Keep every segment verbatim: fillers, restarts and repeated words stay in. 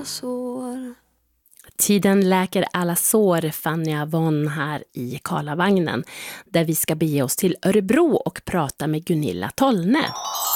alla sår. Tiden läker alla sår, Fania Von här i Karlavagnen, där vi ska bege oss till Örebro och prata med Gunilla Tollne.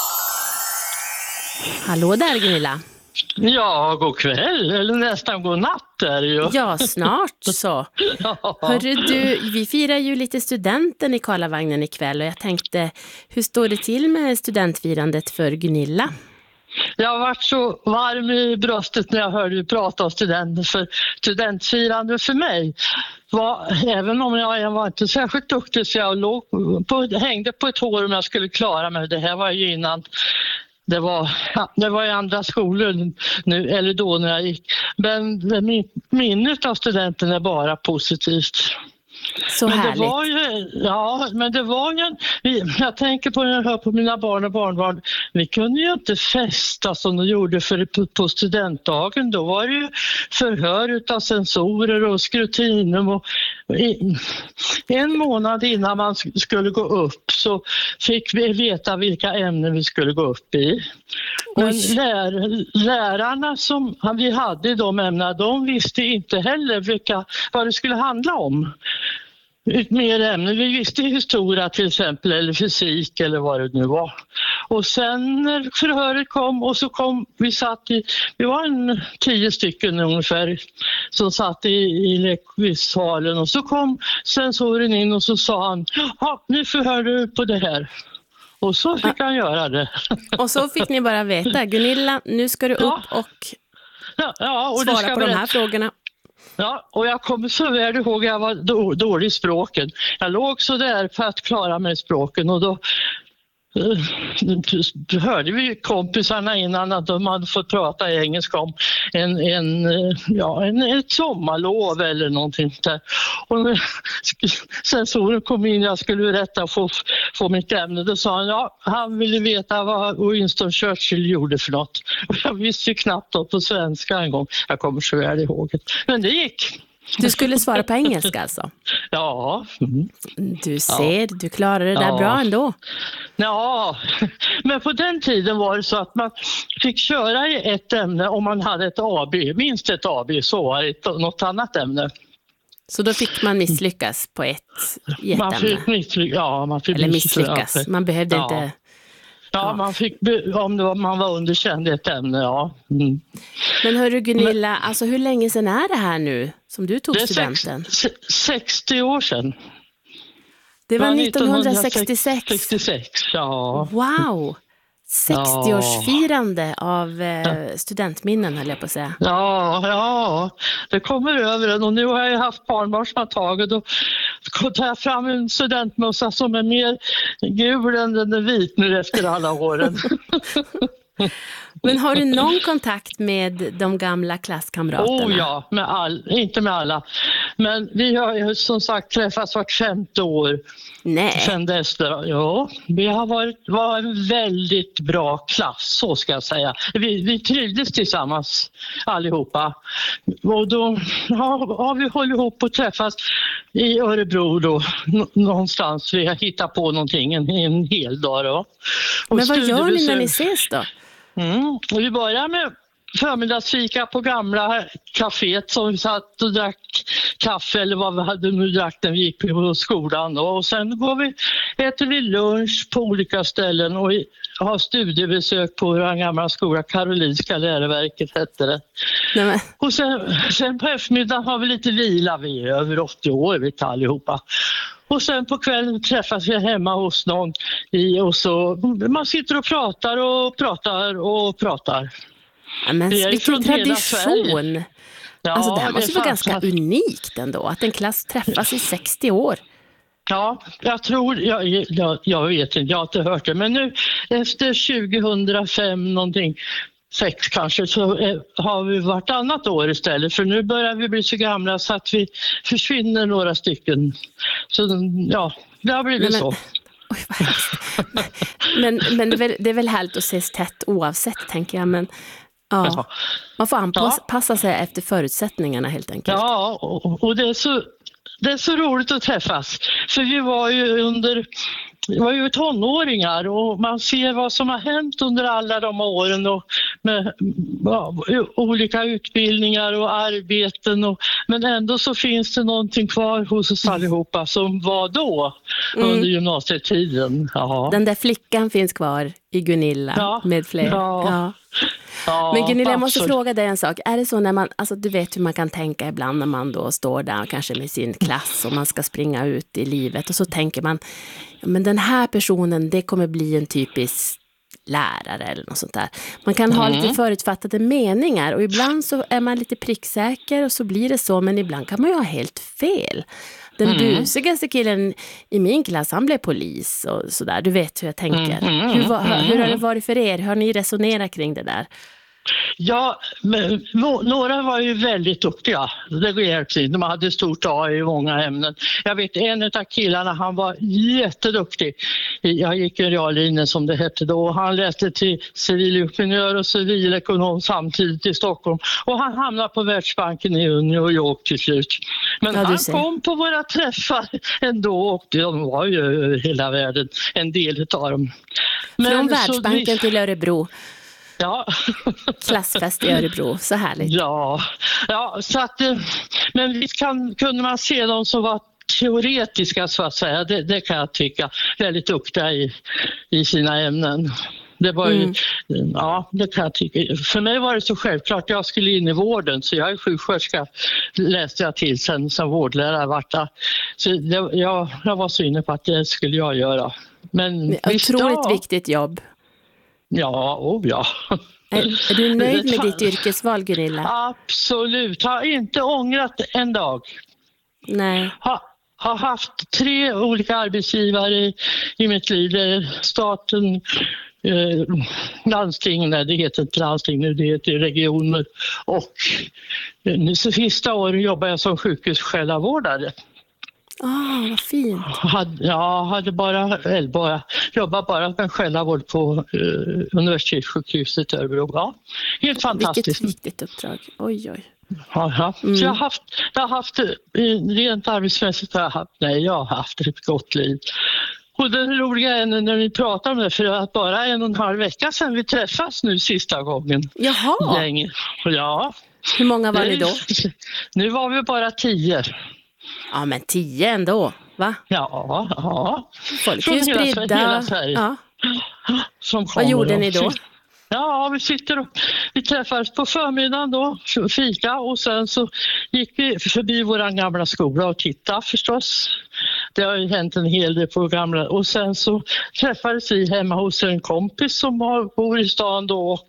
Hallå där, Gunilla. Ja, god kväll, eller nästan god natt är det ju. Ja, snart så. Ja. Hörru du, vi firar ju lite studenten i Karlavagnen ikväll och jag tänkte, hur står det till med studentfirandet för Gunilla? Jag har varit så varm i bröstet när jag hörde dig prata om studenter, för studentfirande för mig var, även om jag var inte särskilt duktig så jag låg på, hängde på ett hår om jag skulle klara mig. Det här var ju innan det var, ja, det var i andra skolor nu, eller då när jag gick. Men minnet av studenten är bara positivt. Så men härligt. Det var ju, ja, men det var ju, vi, jag tänker på när jag hör på mina barn och barnbarn, vi kunde ju inte festa som de gjorde för, på, på studentdagen. Då var det ju förhör utav sensorer och skrutinum och i, en månad innan man skulle gå upp så fick vi veta vilka ämnen vi skulle gå upp i. Men lär, lärarna som vi hade i de ämnena, de visste inte heller vilka, vad det skulle handla om. Mer ämnen. Vi visste historia till exempel eller fysik eller vad det nu var. Och sen när förhöret kom och så kom, vi satt i, vi var en tio stycken ungefär som satt i, i lekvissalen och så kom sensoren in och så sa han, ja nu förhör du på det här. Och så fick han göra det. Och så fick ni bara veta, Gunilla, nu ska du upp ja. och, ja, ja, och svara på de här frågorna. Ja, och jag kommer så väl ihåg att jag var då, dålig i språken. Jag låg så där för att klara mig i språken och då uh, hörde vi kompisarna innan att de hade fått prata engelska om en, en, ja, en, ett sommarlov eller någonting där. Och när sensoren kom in jag skulle berätta och få, få mitt ämne, då sa han ja, han ville veta vad Winston Churchill gjorde för något. Och jag visste ju knappt något på svenska en gång. Jag kommer så väl ihåg det. Men det gick. Du skulle svara på engelska alltså? Ja. Mm. Du ser, ja. Du klarar det där ja. Bra ändå. Ja, men på den tiden var det så att man fick köra i ett ämne om man hade ett A B, minst ett A B, så var det något annat ämne. Så då fick man misslyckas på ett, i ett man ämne? Fick misslyckas, ja, man fick Eller misslyckas. misslyckas, man behövde ja. inte... Ja, ja, man fick, om det var, man var underkänd i ett ämne, ja. Mm. Men hörru Gunilla, men, alltså hur länge sedan är det här nu som du tog det är studenten? Sex, sextio år sedan. Det var nittonhundrasextiosex. sextiosex, ja. Wow! sextioårsfirande av eh, studentminnen höll jag på att säga. Ja, ja, det kommer över en och nu har jag haft barnbarn som har tagit och tar jag fram en studentmössa som är mer gul än den är vit nu efter alla åren. Men har du någon kontakt med de gamla klasskamraterna? Oh ja, med all, inte med alla. Men vi har ju som sagt träffats vart femte år. Nej. Sen dess, ja, vi har varit var en väldigt bra klass, så ska jag säga. Vi, vi trivdes tillsammans allihopa. Och då har, har vi hållit ihop och träffats i Örebro då, någonstans. Vi har hittat på någonting en, en hel dag då. Och men vad gör ni när ni ses då? Mm. Och vi börjar med förmiddagsfika på gamla kaféet som vi satt och drack kaffe eller vad vi hade nu drack när vi gick på skolan. Och sen går vi, äter vi lunch på olika ställen och har studiebesök på vår gamla skola, Karolinska läroverket hette det. Nej. Och sen, sen på eftermiddagen har vi lite vila, vi är över åttio år vi tar allihopa. Och sen på kvällen träffas vi hemma hos någon i, och så man sitter och pratar och pratar och pratar. Ja, men vilken tradition! Ja, alltså det här måste det vara ganska att... unikt ändå, att en klass träffas i sextio år. Ja, jag tror, jag, jag, jag vet inte, jag har inte hört det. Men nu efter tjugohundrafem någonting, sex kanske, så är, har vi vartannat år istället. För nu börjar vi bli så gamla så att vi försvinner några stycken. Så ja, det har blivit men, så. Oj, vad men men det, är väl, det är väl härligt att ses tätt oavsett, tänker jag. Men ja, man får anpassa ja. sig efter förutsättningarna helt enkelt. Ja, och, och det är så... Det är så roligt att träffas, för vi var ju under, vi var ju tonåringar och man ser vad som har hänt under alla de åren och med ja, olika utbildningar och arbeten. Och, men ändå så finns det någonting kvar hos oss allihopa som var då mm. under gymnasietiden. Ja. Den där flickan finns kvar i Gunilla ja. med fler. Ja. Ja. Ja, men Gunilla, jag måste absolut. fråga dig en sak. Är det så när man, alltså du vet hur man kan tänka ibland när man då står där kanske med sin klass och man ska springa ut i livet och så tänker man, ja, men den här personen, det kommer bli en typisk lärare eller något sånt där. Man kan ha mm. lite förutfattade meningar och ibland så är man lite pricksäker och så blir det så, men ibland kan man ju ha helt fel. Den mm. busigaste killen i min klass, han blev polis och sådär. Du vet hur jag tänker. Mm. Hur, var, hur har det varit för er? Har ni resonerat kring det där? Ja, men, några var ju väldigt duktiga. Det var de hade stort A i många ämnen. Jag vet en av killarna, han var jätteduktig. Jag gick i reallinjen som det hette då. Han läste till civilingenjör och civilekonom samtidigt i Stockholm. Och han hamnade på Världsbanken i New York till slut. Men ja, han ser. kom på våra träffar ändå och de var ju över hela världen, en del av dem. Men från Världsbanken vi... till Örebro. Ja. Klassfest i Örebro, så härligt. Ja, ja så att, men visst kan, kunde man se dem som var teoretiska så att säga, det, det kan jag tycka, väldigt duktiga i, i sina ämnen. Det var ju, mm. ja, det kan jag tycka. För mig var det så självklart, jag skulle in i vården, så jag är sjuksköterska, läste jag till sen som vårdlärare vart det. Så det, jag, jag var så inne på att det skulle jag göra. Men visst, otroligt ja. viktigt jobb. Ja, oh ja. Är, är du nöjd med ditt yrkesval, Gunilla? Absolut. Har inte ångrat en dag. Nej. Har, har haft tre olika arbetsgivare i, i mitt liv. Staten, eh, landsting, nej det heter inte landsting nu, det heter regioner. Och nu så sista året jobbar jag som sjukhussjälavårdare. Ah, oh, vad fint. Hade, ja, hade bara, eller bara jobbat bara med själavård på uh, universitetssjukhuset i Örebro. Ja, helt fantastiskt. Vilket viktigt uppdrag. Oj, oj. Ja, mm. Så jag har haft, jag har haft rent arbetsmässigt har jag haft, nej, jag har haft ett gott liv. Och det roliga är när vi pratar om det, för att bara en och en halv vecka sedan vi träffas nu sista gången. Jaha. Länge. Ja. Hur många var ni då? Nu var vi bara tio. Ja, men tio ändå, va? Ja, ja. Folk är ju spridda. Hela Sverige. Ja. Som vad gjorde ni då? Ja, vi sitter och vi träffades på förmiddagen då, fika, och sen så gick vi förbi våran gamla skola och tittade förstås. Det har ju hänt en hel del på gamla, och sen så träffades vi hemma hos en kompis som bor i stan då och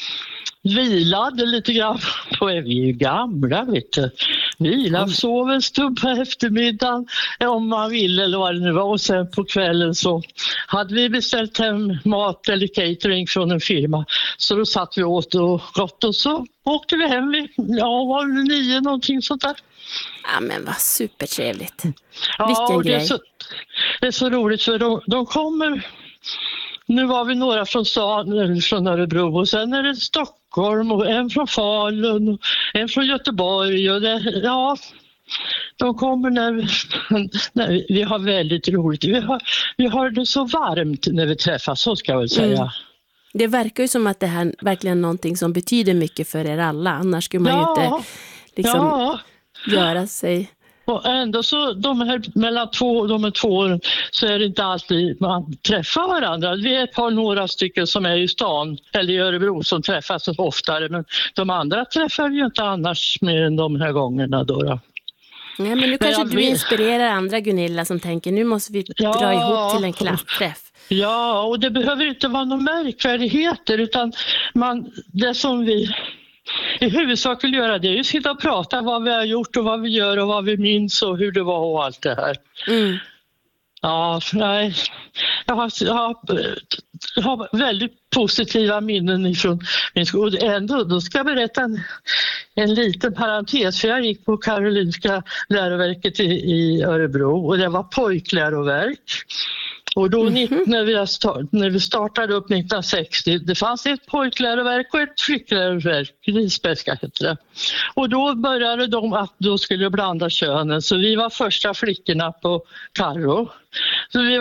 vilade lite grann. Då är vi ju gamla, vet du. Vila, sov en stund på eftermiddagen om man ville eller vad det nu var. Och sen på kvällen så hade vi beställt hem mat eller catering från en firma. Så då satt vi åt och gott och så åkte vi hem vid, ja, var det nio någonting sånt där. Ja, men vad supertrevligt. Ja, vilken och det, är grej. så, det är så roligt för de, de kommer... Nu var vi några från stan, från Örebro, och sen är det Stockholm och en från Falun och en från Göteborg. Och det, ja, de kommer när vi, när vi, vi har väldigt roligt. Vi har, vi har det så varmt när vi träffas, så ska jag väl säga. Mm. Det verkar ju som att det här är verkligen någonting som betyder mycket för er alla. Annars skulle man ja, ju inte liksom ja. göra sig... Och ändå så, de här, mellan två, de här två åren så är det inte alltid man träffar varandra. Vi är ett par några stycken som är i stan eller i Örebro som träffas oftare, men de andra träffar ju inte annars mer än de här gångerna då. då. Nej, men nu kanske men du inspirerar andra, Gunilla, som tänker nu måste vi ja, dra ihop till en klassträff. Ja, och det behöver inte vara några märkvärdigheter, utan man, det som vi... i huvudsak vill göra det är ju sitta och prata vad vi har gjort och vad vi gör och vad vi minns och hur det var och allt det här. Mm. Ja, nej. Jag har, jag, har, jag har väldigt positiva minnen ifrån min skola. Ändå, då ska jag berätta en, en liten parentes, för jag gick på Karolinska läroverket i, i Örebro och det var pojkläroverk. Och då mm-hmm. när, vi start, när vi startade upp nittonhundrasextio, det fanns ett pojkläroverk och ett flickläroverk, Risbergska heter det. Och då började de att då skulle blanda könen, så vi var första flickorna på Karo. Så vi var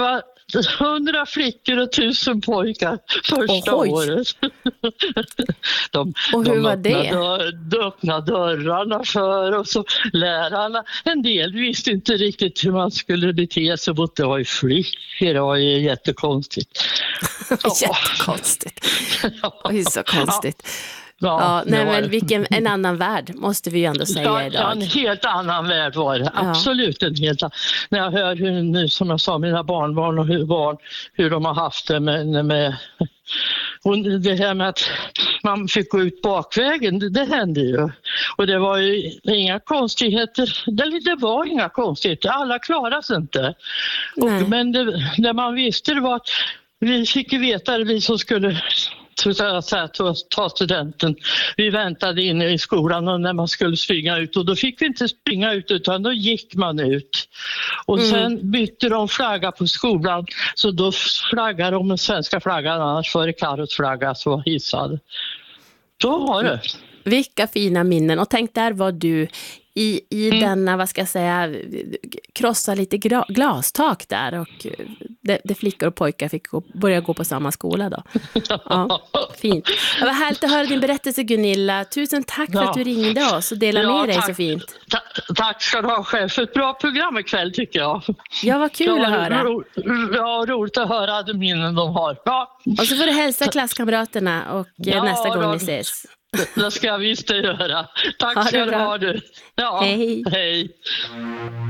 hundra flickor och tusen pojkar första Oj. året. De, Och hur de var öppnade, det? dörr, de öppnade dörrarna för oss och lärarna. En del visste inte riktigt hur man skulle bete sig mot det var ju flickor. Det var ju jättekonstigt. Jättekonstigt. Oj, så konstigt. Ja, Ja, nej, var... men vilken en annan värld måste vi ju ändå säga ja, idag. ja, en helt annan värld var det. Ja. Absolut en helt annan. När jag hör hur, nu, som jag sa, mina barnbarn och hur, barn, hur de har haft det med, med och det här med att man fick gå ut bakvägen, det, det hände ju. Och det var ju inga konstigheter. Det, det var inga konstigheter. Alla klarade sig inte. Och, men det, det man visste det var att vi fick ju veta det, vi som skulle så säga, ta studenten. Vi väntade inne i skolan och när man skulle springa ut och då fick vi inte springa ut utan då gick man ut. Och mm. sen bytte de flagga på skolan så då flaggade de den svenska flaggan annars före Karos flagga så var hissad. Då var det. Vilka fina minnen. Och tänk, där var du i, i mm. denna, vad ska jag säga, krossa lite gra- glastak där och det, det flickor och pojkar fick gå, börja gå på samma skola då. Ja, fint. Det var härligt att höra din berättelse, Gunilla. Tusen tack ja. för att du ringde oss och delade ja, med dig tack. så fint. Ta- tack ska du ha själv för ett bra program ikväll tycker jag. Ja, vad kul ja, att höra. Ro- ja, roligt att höra de minnen de har. Ja. Och så får du hälsa klasskamraterna och ja, nästa gång då. ni ses. Det ska jag visst göra. Tack ska du ha du. Ja, hej. Hej.